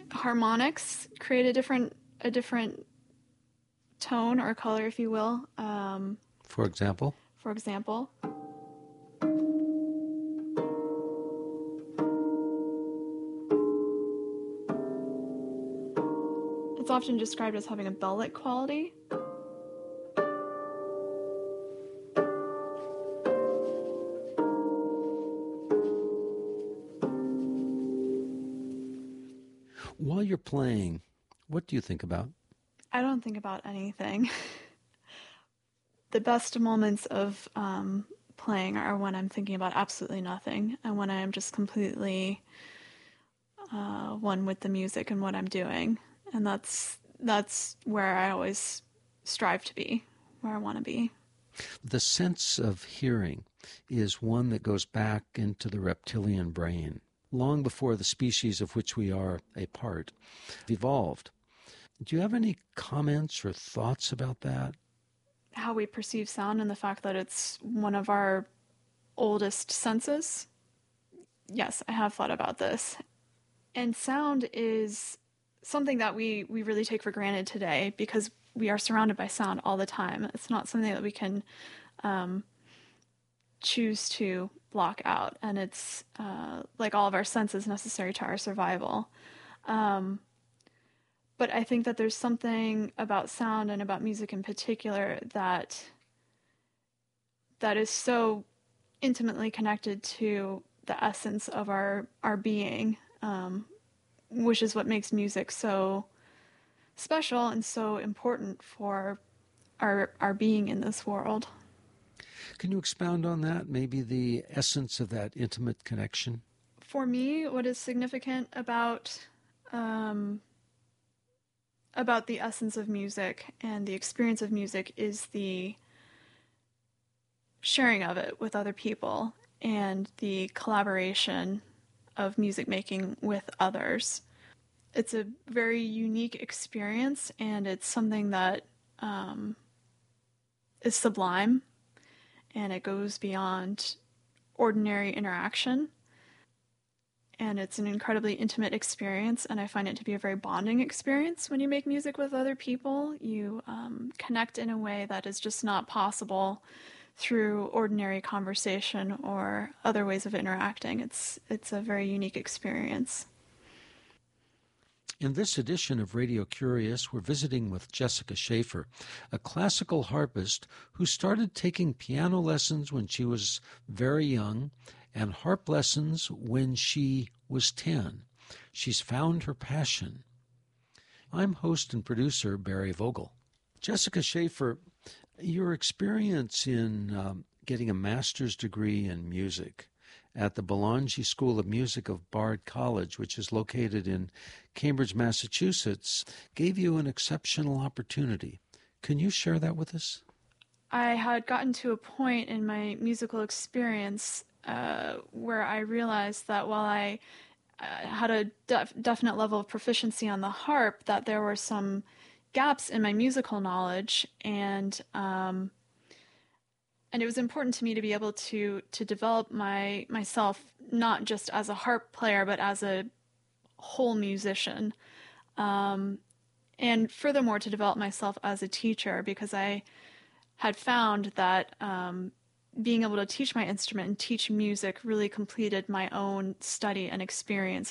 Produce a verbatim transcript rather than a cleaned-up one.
harmonics create a different a different tone or color, if you will. Um, for example? For example, it's often described as having a bell-like quality. While you're playing, what do you think about? I don't think about anything. The best moments of um, playing are when I'm thinking about absolutely nothing and when I'm just completely uh, one with the music and what I'm doing. And that's that's where I always strive to be, where I want to be. The sense of hearing is one that goes back into the reptilian brain, long before the species of which we are a part evolved. Do you have any comments or thoughts about that? How we perceive sound and the fact that it's one of our oldest senses? Yes, I have thought about this. And sound is something that we, we really take for granted today because we are surrounded by sound all the time. It's not something that we can um, choose to block out. And it's, uh, like all of our senses, necessary to our survival. Um, but I think that there's something about sound and about music in particular that that is so intimately connected to the essence of our, our being, um, which is what makes music so special and so important for our our being in this world. Can you expound on that, maybe the essence of that intimate connection? For me, what is significant about um, about the essence of music and the experience of music is the sharing of it with other people and the collaboration of music making with others. It's a very unique experience, and it's something that um, is sublime, and it goes beyond ordinary interaction. And it's an incredibly intimate experience, and I find it to be a very bonding experience when you make music with other people. You um, connect in a way that is just not possible through ordinary conversation or other ways of interacting. It's it's a very unique experience. In this edition of Radio Curious, we're visiting with Jessica Schaefer, a classical harpist who started taking piano lessons when she was very young and harp lessons when she was ten. She's found her passion. I'm host and producer Barry Vogel. Jessica Schaefer, your experience in um, getting a master's degree in music at the Bologna School of Music of Bard College, which is located in Cambridge, Massachusetts, gave you an exceptional opportunity. Can you share that with us? I had gotten to a point in my musical experience uh, where I realized that while I uh, had a def- definite level of proficiency on the harp, that there were some gaps in my musical knowledge, and um, and it was important to me to be able to to develop my myself not just as a harp player, but as a whole musician, um, and furthermore to develop myself as a teacher, because I had found that um, being able to teach my instrument and teach music really completed my own study and experience